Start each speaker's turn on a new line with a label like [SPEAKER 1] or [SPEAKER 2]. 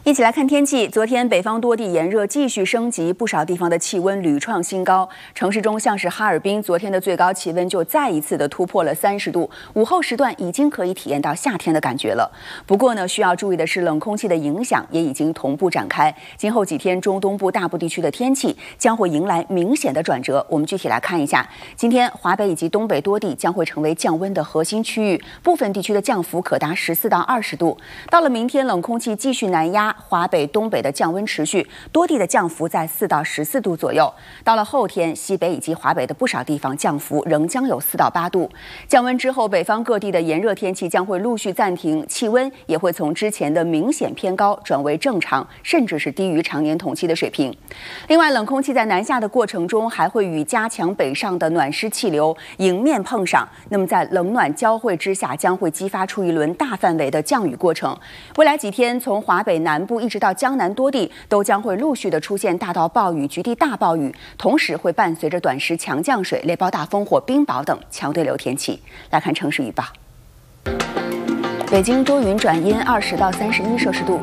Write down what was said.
[SPEAKER 1] 一起来看天气。昨天北方多地炎热继续升级，不少地方的气温屡创新高。城市中像是哈尔滨，昨天的最高气温就再一次的突破了30度，午后时段已经可以体验到夏天的感觉了。不过呢，需要注意的是，冷空气的影响也已经同步展开。今后几天，中东部大部地区的天气将会迎来明显的转折。我们具体来看一下，今天华北以及东北多地将会成为降温的核心区域，部分地区的降幅可达14到20度。到了明天，冷空气继续南压。华北、东北的降温持续，多地的降幅在4到14度左右。到了后天，西北以及华北的不少地方降幅仍将有4到8度。降温之后，北方各地的炎热天气将会陆续暂停，气温也会从之前的明显偏高转为正常，甚至是低于常年同期的水平。另外，冷空气在南下的过程中，还会与加强北上的暖湿气流迎面碰上。那么，在冷暖交汇之下，将会激发出一轮大范围的降雨过程。未来几天，从华北南部一直到江南多地都将会陆续的出现大到暴雨、局地大暴雨，同时会伴随着短时强降水、雷暴大风或冰雹等强对流天气。来看城市预报：北京多云转阴，20到31摄氏度。